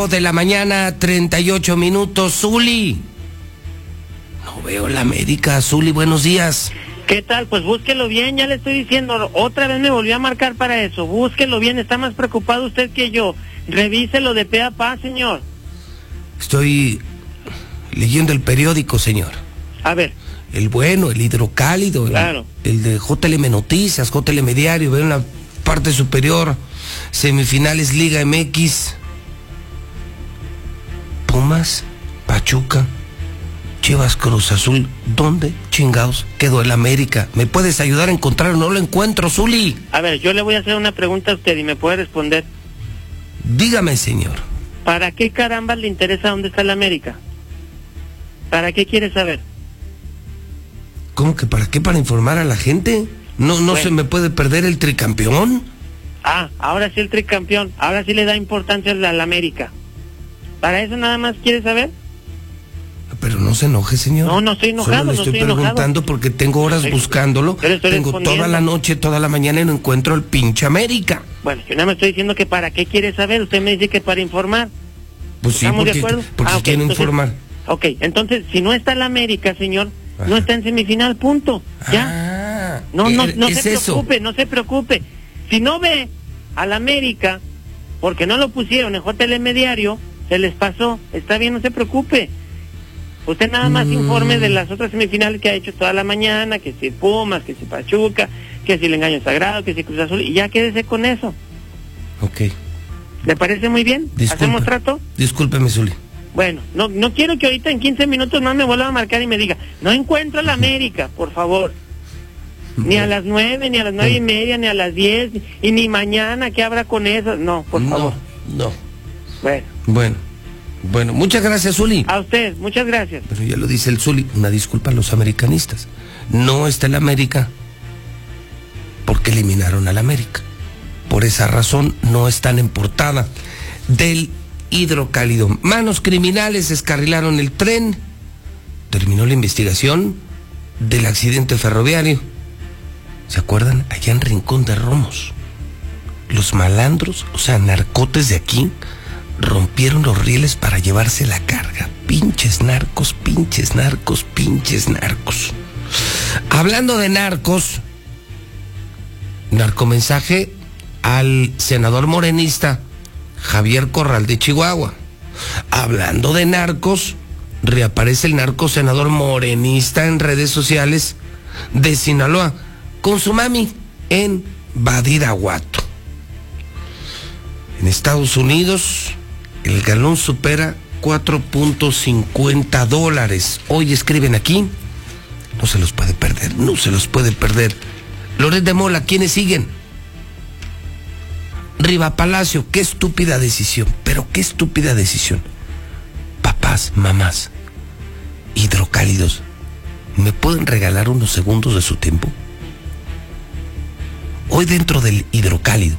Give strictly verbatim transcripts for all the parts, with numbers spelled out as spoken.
ocho de la mañana, treinta y ocho minutos. Zuli. No veo la América. Zuli, buenos días. ¿Qué tal? Pues búsquelo bien, ya le estoy diciendo. Otra vez me volvió a marcar para eso. Búsquelo bien, está más preocupado usted que yo. Revíselo de pe a pa, señor. Estoy leyendo el periódico, señor. A ver. El bueno, el hidrocálido, claro. el, el de J L M Noticias, J L M Diario, veo en la parte superior, semifinales Liga eme equis, Pumas, Pachuca, Chivas, Cruz Azul. ¿Dónde chingados quedó el América? ¿Me puedes ayudar a encontrar? No lo encuentro, Zuli. A ver, yo le voy a hacer una pregunta a usted y me puede responder. Dígame, señor. ¿Para qué carambas le interesa dónde está el América? ¿Para qué quiere saber? ¿Cómo que para qué? ¿Para informar a la gente? ¿No, no bueno. se me puede perder el tricampeón? Ah, ahora sí el tricampeón. Ahora sí le da importancia al, al América. ¿Para eso nada más quiere saber? Pero no se enoje, señor. No, no estoy enojado, Solo le no estoy, estoy preguntando enojado. porque tengo horas Sí, buscándolo. Tengo toda la noche, toda la mañana y no encuentro el pinche América. Bueno, yo nada más estoy diciendo que para qué quiere saber. Usted me dice que para informar. Pues sí, ¿Estamos porque, de acuerdo? porque ah, okay, quiero entonces, informar. Ok, entonces, si no está el América, señor, Ajá. no está en semifinal, punto. ¿Ya? Ah, no, no, no es se eso. preocupe, no se preocupe. Si no ve al América, porque no lo pusieron en J L M Diario, se les pasó. Está bien, no se preocupe. Usted nada más mm. informe de las otras semifinales que ha hecho toda la mañana, que si Pumas, que si Pachuca, que si el Engaño Sagrado, que si Cruz Azul, y ya quédese con eso. Ok. ¿Le parece muy bien? Disculpe. ¿Hacemos trato? Discúlpeme, Zuli. Bueno, no no quiero que ahorita en quince minutos más me vuelva a marcar y me diga, no encuentro a la América, por favor. Ni a las nueve, ni a las nueve y media, ni a las diez, y ni mañana, ¿qué habrá con eso? No, por favor. No, no. Bueno. Bueno, bueno, muchas gracias, Zuli. A usted, muchas gracias. Pero ya lo dice el Zuli, una disculpa a los americanistas. No está el América porque eliminaron al América. Por esa razón no están en portada del hidrocálido. Manos criminales descarrilaron el tren. Terminó la investigación del accidente ferroviario. ¿Se acuerdan? Allá en Rincón de Romos. Los malandros, o sea, narcotes de aquí, rompieron los rieles para llevarse la carga. Pinches narcos, pinches narcos, pinches narcos. Hablando de narcos, narcomensaje al senador morenista Javier Corral de Chihuahua. Hablando de narcos, reaparece el narco senador morenista en redes sociales de Sinaloa con su mami en Badiraguato. En Estados Unidos, el galón supera cuatro punto cincuenta dólares. Hoy escriben aquí, no se los puede perder, no se los puede perder. Loret de Mola, ¿quiénes siguen? Riva Palacio, qué estúpida decisión, pero qué estúpida decisión. Papás, mamás, hidrocálidos, ¿me pueden regalar unos segundos de su tiempo? Hoy dentro del hidrocálido,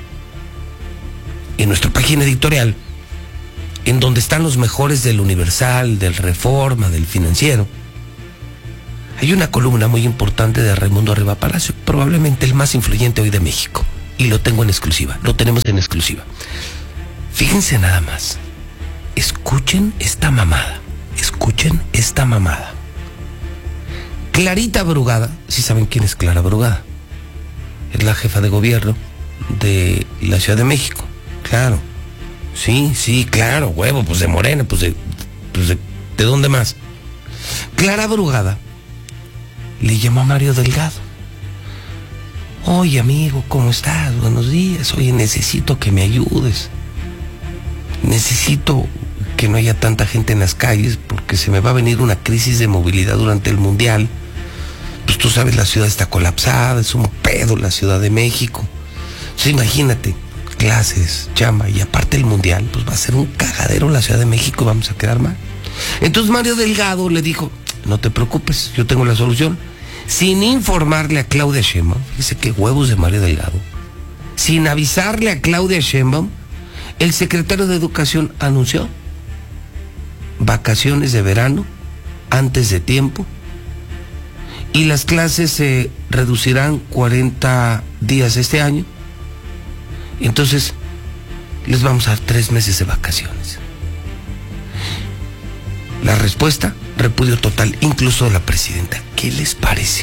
en nuestra página editorial, en donde están los mejores del Universal, del Reforma, del Financiero, hay una columna muy importante de Raimundo Riva Palacio, probablemente el más influyente hoy de México. Y lo tengo en exclusiva, lo tenemos en exclusiva. Fíjense nada más. Escuchen esta mamada. Escuchen esta mamada. Clarita Brugada, ¿sí saben quién es Clara Brugada? Es la jefa de gobierno de la Ciudad de México. Claro. Sí, sí, claro, huevo, pues de Morena, pues de... Pues de, ¿de dónde más? Clara Brugada le llamó a Mario Delgado. Oye, amigo, ¿cómo estás? Buenos días. Oye, necesito que me ayudes. Necesito que no haya tanta gente en las calles porque se me va a venir una crisis de movilidad durante el Mundial. Pues tú sabes, la ciudad está colapsada, es un pedo la Ciudad de México. Entonces imagínate, clases, chamba y aparte el Mundial, pues va a ser un cagadero la Ciudad de México, vamos a quedar mal. Entonces Mario Delgado le dijo, no te preocupes, yo tengo la solución. Sin informarle a Claudia Sheinbaum, fíjese qué huevos de Mario Delgado, sin avisarle a Claudia Sheinbaum, el secretario de Educación anunció vacaciones de verano antes de tiempo y las clases se reducirán cuarenta días este año. Entonces, les vamos a dar tres meses de vacaciones. La respuesta, repudio total, incluso de la presidenta. ¿Qué les parece?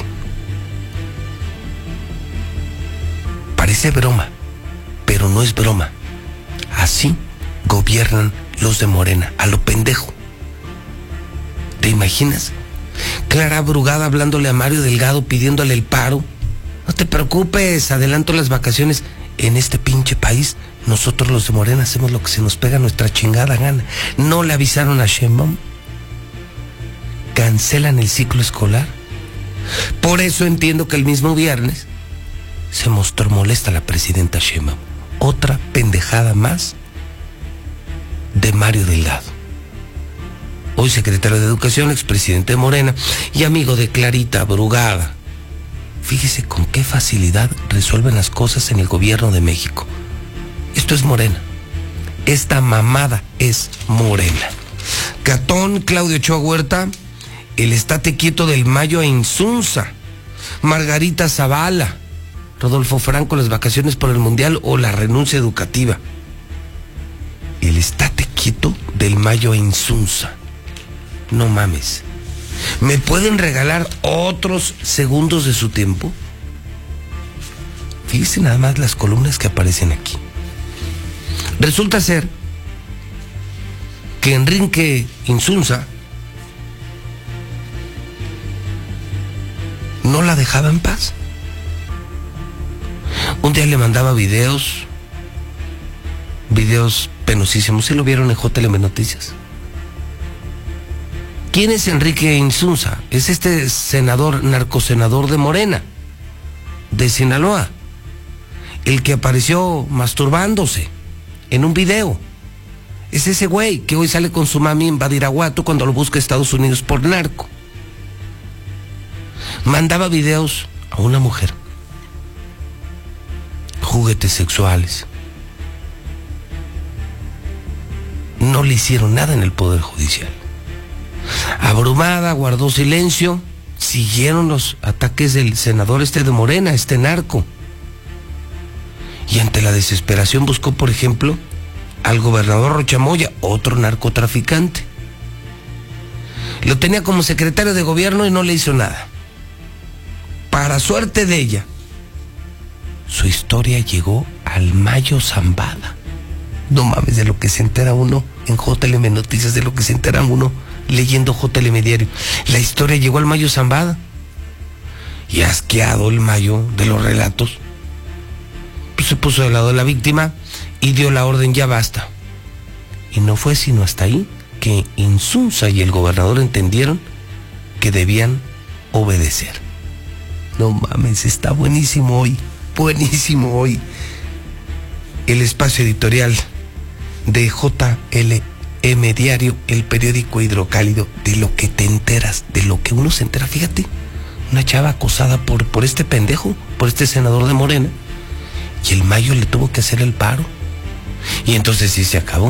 Parece broma, pero no es broma. Así gobiernan los de Morena, a lo pendejo. ¿Te imaginas? Clara Brugada hablándole a Mario Delgado, pidiéndole el paro. No te preocupes, adelanto las vacaciones. En este pinche país, nosotros los de Morena hacemos lo que se nos pega nuestra chingada gana. No le avisaron a Sheinbaum. Cancelan el ciclo escolar. Por eso entiendo que el mismo viernes se mostró molesta la presidenta Sheinbaum. Otra pendejada más de Mario Delgado, hoy secretario de Educación, expresidente de Morena y amigo de Clarita Brugada. Fíjese con qué facilidad resuelven las cosas en el gobierno de México. Esto es Morena. Esta mamada es Morena. Catón, Claudio Ochoa Huerta, el estate quieto del Mayo a Insunza, Margarita Zavala, Rodolfo Franco, las vacaciones por el Mundial o la renuncia educativa. El estate quieto del Mayo a Insunza. No mames. ¿Me pueden regalar otros segundos de su tiempo? Fíjense nada más las columnas que aparecen aquí. Resulta ser que Enrique Insunza no la dejaba en paz. Un día le mandaba videos, videos penosísimos. ¿Se lo vieron en J L M Noticias? ¿Quién es Enrique Insunza? Es este senador, narcosenador de Morena, de Sinaloa, el que apareció masturbándose en un video. Es ese güey que hoy sale con su mami en Badiraguato cuando lo busca Estados Unidos por narco. Mandaba videos a una mujer, juguetes sexuales. No le hicieron nada en el Poder Judicial. Abrumada, guardó silencio. Siguieron los ataques del senador este de Morena, este narco. Y ante la desesperación buscó, por ejemplo, al gobernador Rocha Moya, otro narcotraficante. Lo tenía como secretario de gobierno y no le hizo nada. Para suerte de ella, su historia llegó al Mayo Zambada. No mames, de lo que se entera uno en J L M Noticias, de lo que se entera uno leyendo J L M Diario. La historia llegó al Mayo Zambada. Y asqueado el Mayo de los relatos, pues se puso del lado de la víctima y dio la orden, ya basta. Y no fue sino hasta ahí que Insunza y el gobernador entendieron que debían obedecer. No mames, está buenísimo hoy, buenísimo hoy el espacio editorial de J L M Diario, el periódico hidrocálido, de lo que te enteras, de lo que uno se entera. Fíjate, una chava acosada por, por este pendejo, por este senador de Morena, y el Mayo le tuvo que hacer el paro. Y entonces sí se acabó.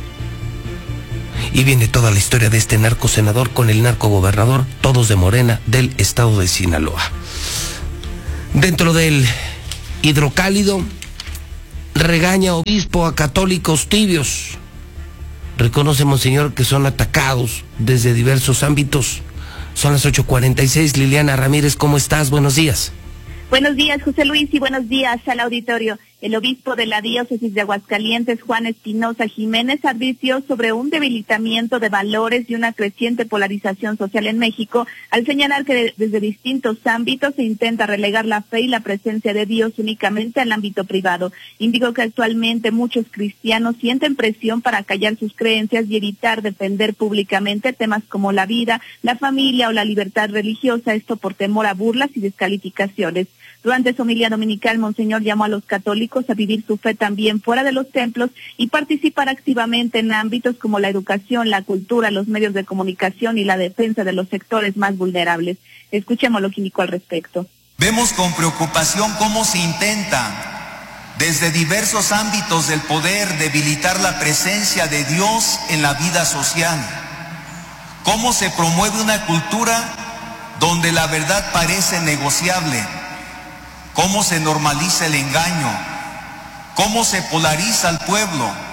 Y viene toda la historia de este narco senador con el narco gobernador, todos de Morena, del estado de Sinaloa. Dentro del hidrocálido, regaña obispo a católicos tibios. Reconoce monseñor que son atacados desde diversos ámbitos. Son las ocho cuarenta y seis. Liliana Ramírez, ¿cómo estás? Buenos días. Buenos días, José Luis, y buenos días al auditorio. El obispo de la diócesis de Aguascalientes, Juan Espinosa Jiménez, advirtió sobre un debilitamiento de valores y una creciente polarización social en México, al señalar que desde distintos ámbitos se intenta relegar la fe y la presencia de Dios únicamente al ámbito privado. Indicó que actualmente muchos cristianos sienten presión para callar sus creencias y evitar defender públicamente temas como la vida, la familia o la libertad religiosa, esto por temor a burlas y descalificaciones. Durante su homilía dominical, Monseñor llamó a los católicos a vivir su fe también fuera de los templos y participar activamente en ámbitos como la educación, la cultura, los medios de comunicación y la defensa de los sectores más vulnerables. Escuchemos lo que indicó al respecto. Vemos con preocupación cómo se intenta, desde diversos ámbitos del poder, debilitar la presencia de Dios en la vida social. Cómo se promueve una cultura donde la verdad parece negociable. Cómo se normaliza el engaño, cómo se polariza al pueblo,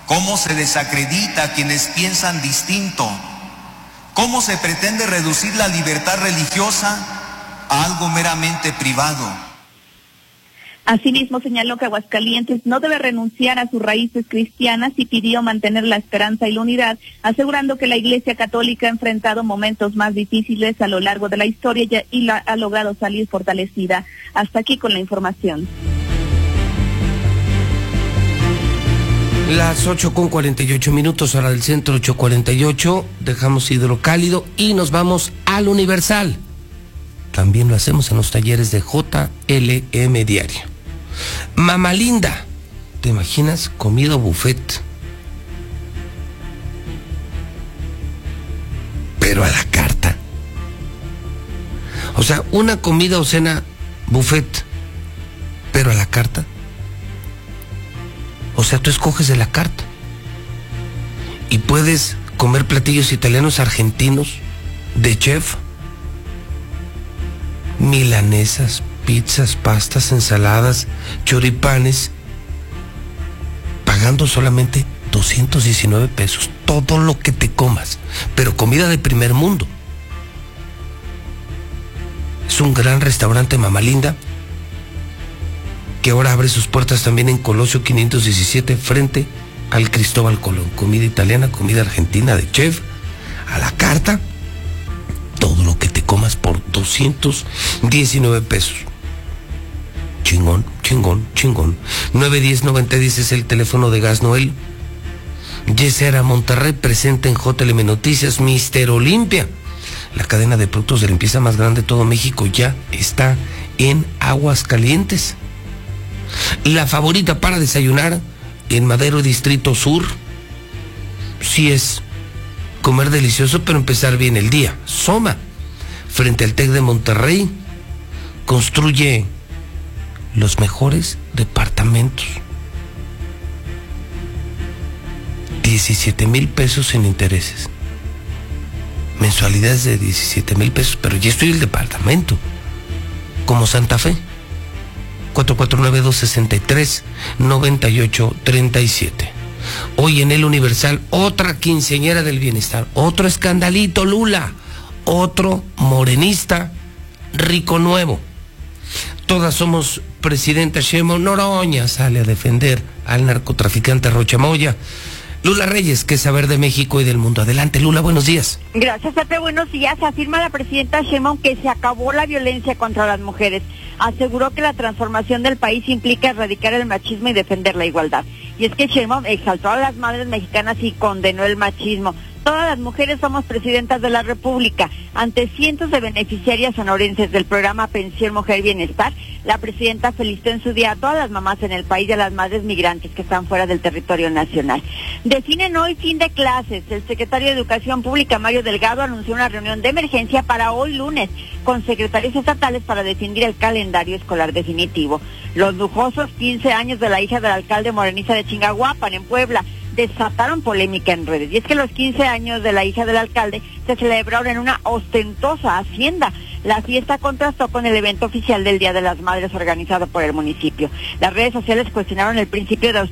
cómo se desacredita a quienes piensan distinto, cómo se pretende reducir la libertad religiosa a algo meramente privado. Asimismo, señaló que Aguascalientes no debe renunciar a sus raíces cristianas y pidió mantener la esperanza y la unidad, asegurando que la Iglesia Católica ha enfrentado momentos más difíciles a lo largo de la historia y la, ha logrado salir fortalecida. Hasta aquí con la información. Las ocho con cuarenta y ocho minutos, hora del centro, ocho cuarenta y ocho, dejamos Hidrocálido y nos vamos al Universal. También lo hacemos en los talleres de J L M Diario. Mamá Linda, ¿te imaginas? Comida buffet. Pero a la carta. O sea, una comida o cena buffet, pero a la carta. O sea, tú escoges de la carta. Y puedes comer platillos italianos, argentinos, de chef. Milanesas, pizzas, pastas, ensaladas, choripanes, pagando solamente doscientos diecinueve pesos, todo lo que te comas, pero comida de primer mundo. Es un gran restaurante Mamá Linda, que ahora abre sus puertas también en Colosio quinientos diecisiete, frente al Cristóbal Colón. Comida italiana, comida argentina de chef, a la carta, todo lo que te comas por doscientos diecinueve pesos. Chingón, chingón, chingón. nueve diez noventa diez es el teléfono de Gas Noel. Yesera Monterrey, presente en J L M Noticias. Mister Olimpia, la cadena de productos de limpieza más grande de todo México, ya está en Aguascalientes. La favorita para desayunar en Madero, Distrito Sur. Sí es comer delicioso, pero empezar bien el día. Soma, frente al TEC de Monterrey, construye los mejores departamentos. diecisiete mil pesos sin intereses. Mensualidades de diecisiete mil pesos, pero ya estoy en el departamento. Como Santa Fe. cuatro cuatro nueve, dos seis tres, nueve ocho tres siete. Hoy en El Universal, otra quinceañera del bienestar, otro escandalito, Lula, otro morenista rico nuevo. Todas somos presidenta Sheinbaum. Noroña sale a defender al narcotraficante Rocha Moya. Lula Reyes, ¿qué saber de México y del mundo? Adelante, Lula, buenos días. Gracias, Pepe, buenos días. Afirma la presidenta Sheinbaum que se acabó la violencia contra las mujeres. Aseguró que la transformación del país implica erradicar el machismo y defender la igualdad. Y es que Sheinbaum exaltó a las madres mexicanas y condenó el machismo. Todas las mujeres somos presidentas de la República. Ante cientos de beneficiarias sonorenses del programa Pensión Mujer Bienestar, la presidenta felicitó en su día a todas las mamás en el país y a las madres migrantes que están fuera del territorio nacional. Definen hoy fin de clases. El secretario de Educación Pública, Mario Delgado, anunció una reunión de emergencia para hoy lunes con secretarios estatales para definir el calendario escolar definitivo. Los lujosos quince años de la hija del alcalde morenista de Chingahuapan, en Puebla, desataron polémica en redes. Y es que los quince años de la hija del alcalde se celebraron en una ostentosa hacienda. La fiesta contrastó con el evento oficial del Día de las Madres organizado por el municipio. Las redes sociales cuestionaron el principio de